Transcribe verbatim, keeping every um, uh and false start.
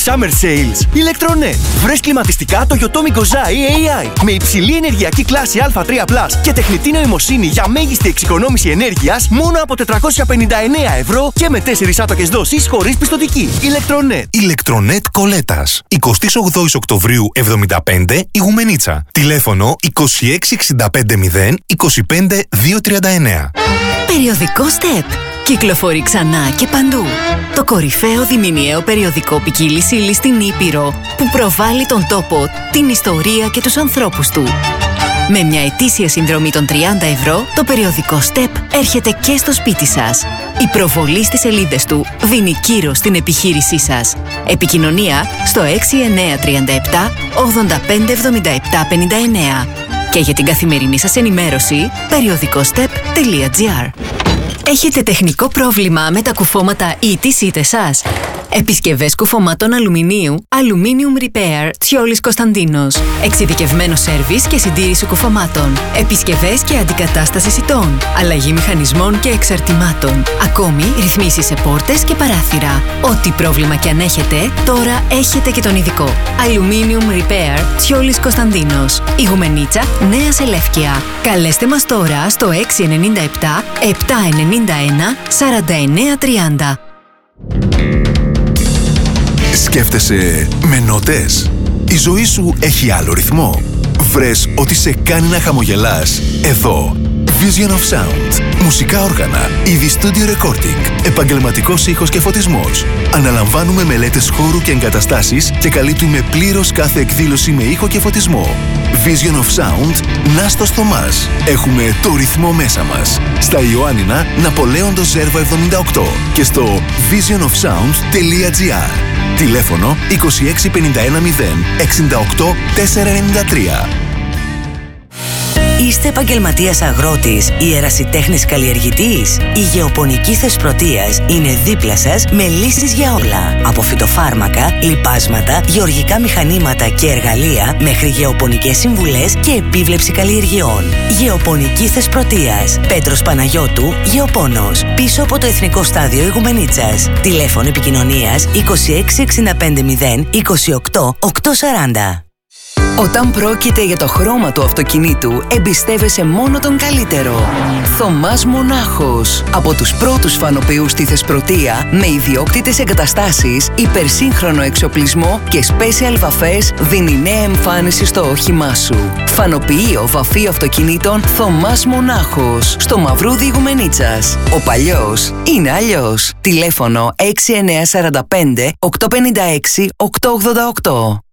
Summer Sales. Ηλεκτρονέτ. Βρες κλιματιστικά το Yotomi Gozai έι άι με υψηλή ενεργειακή κλάση Α τρία πλας και τεχνητή νοημοσύνη για μέγιστη εξοικονόμηση ενέργειας μόνο από τετρακόσια πενήντα εννέα ευρώ και με τέσσερις άτοκες δόσεις χωρίς πιστωτική. Ηλεκτρονέτ. Ηλεκτρονέτ Κολέτας. εικοστή ογδόη Οκτωβρίου εβδομήντα πέντε, Ιγουμενίτσα. Τηλέφωνο είκοσι έξι εξήντα πέντε μηδέν είκοσι πέντε διακόσια τριάντα εννέα. Περιοδικό Step. Κυκλοφορεί ξανά και παντού. Το κορυφαίο διμηνιαίο περιοδικό ποικίλης ύλης στην Ήπειρο που προβάλλει τον τόπο, την ιστορία και τους ανθρώπους του. Με μια ετήσια συνδρομή των τριάντα ευρώ, το περιοδικό Step έρχεται και στο σπίτι σας. Η προβολή στις σελίδες του δίνει κύρος στην επιχείρησή σας. Επικοινωνία στο έξι εννέα τρία επτά ογδόντα πέντε εβδομήντα επτά πενήντα εννέα. Και για την καθημερινή σας ενημέρωση, περιοδικοστep τελεία τζι άρ. Έχετε τεχνικό πρόβλημα με τα κουφώματα ή τις ήττες σας? Επισκευές κουφωμάτων αλουμινίου, Aluminium Repair, Τσιόλης Κωνσταντίνος. Εξειδικευμένο σέρβις και συντήρηση κουφωμάτων. Επισκευές και αντικατάσταση ηττών. Αλλαγή μηχανισμών και εξαρτημάτων. Ακόμη ρυθμίσεις σε πόρτες και παράθυρα. Ό,τι πρόβλημα και αν έχετε, τώρα έχετε και τον ειδικό. Aluminium Repair, Τσιόλης Κωνσταντίνος. Ιγουμενίτσα, Νέα Σελεύκια. Καλέστε μας τώρα στο έξι εννιά επτά επτά εννιά ένα σαράντα εννέα τριάντα. Σκέφτεσαι με νότες? Η ζωή σου έχει άλλο ρυθμό? Βρες ότι σε κάνει να χαμογελάς εδώ. Vision of Sound. Μουσικά όργανα, είδη studio recording, επαγγελματικός ήχος και φωτισμός. Αναλαμβάνουμε μελέτες χώρου και εγκαταστάσεις και καλύπτουμε πλήρως κάθε εκδήλωση με ήχο και φωτισμό. Vision of Sound, Νάστος Θωμάς. Έχουμε το ρυθμό μέσα μας. Στα Ιωάννινα, Ναπολέοντος Ζέρβα εβδομήντα οκτώ και στο vision of sound τελεία τζι άρ. Τηλέφωνο είκοσι έξι πενήντα ένα μηδέν εξήντα οκτώ τετρακόσια ενενήντα τρία. Είστε επαγγελματίας αγρότης ή ερασιτέχνης καλλιεργητής? Η Γεωπονική Θεσπρωτείας είναι δίπλα σας με λύσεις για όλα. Από φυτοφάρμακα, λιπάσματα, γεωργικά μηχανήματα και εργαλεία μέχρι γεωπονικές συμβουλές και επίβλεψη καλλιεργειών. Γεωπονική Θεσπρωτείας. Πέτρος Παναγιώτου, Γεωπόνος. Πίσω από το Εθνικό Στάδιο Ιγουμενίτσας. Τηλέφωνο επικοινωνίας είκοσι έξι εξήντα πέντε μηδέν είκοσι οκτώ οκτακόσια σαράντα. Όταν πρόκειται για το χρώμα του αυτοκινήτου, εμπιστεύεσαι μόνο τον καλύτερο. Θωμάς Μονάχος. Από τους πρώτους φανοποιούς στη Θεσπρωτεία, με ιδιόκτητες εγκαταστάσεις, υπερσύγχρονο εξοπλισμό και special βαφές, δίνει νέα εμφάνιση στο όχημά σου. Φανοποιείο βαφείο αυτοκινήτων Θωμάς Μονάχος. Στο Μαυρούδι Ιγουμενίτσας. Ο παλιός είναι αλλιώς. Τηλέφωνο έξι εννιά τέσσερα πέντε οκτακόσια πενήντα έξι οκτακόσια ογδόντα οκτώ.